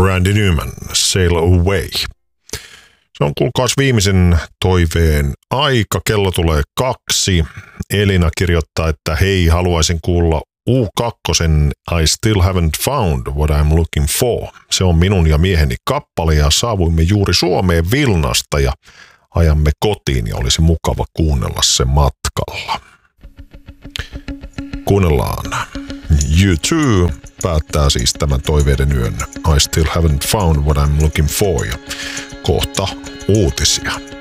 Randy Newman, Sail Away. Se on kuulkaas viimeisen toiveen aika. Kello tulee 2. Elina kirjoittaa, että hei, haluaisin kuulla U2 I Still Haven't Found What I'm Looking For. Se on minun ja mieheni kappale ja saavuimme juuri Suomeen Vilnasta ja ajamme kotiin ja olisi mukava kuunnella se matkalla. Kuunnellaan. U2 päättää siis tämän toiveiden yön I Still Haven't Found What I'm Looking For ja kohta uutisia.